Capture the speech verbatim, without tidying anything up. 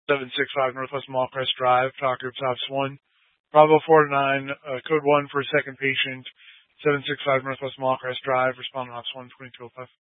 seven six five Northwest Mallcrest Drive, Talk Groups Office one. Bravo four nine, uh, code one for a second patient, seven six five Northwest Mallcrest Drive, respondent Office one, twenty-two oh five.